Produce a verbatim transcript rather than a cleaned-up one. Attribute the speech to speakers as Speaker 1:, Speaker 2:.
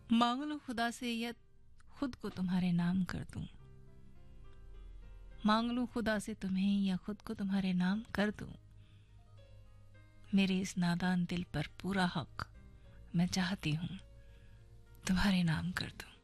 Speaker 1: मांग लो खुदा से या खुद को तुम्हारे नाम कर दूं। मांग लो खुदा से तुम्हें या खुद को तुम्हारे नाम कर दूं। मेरे इस नादान दिल पर पूरा हक मैं चाहती हूं तुम्हारे नाम कर दूं।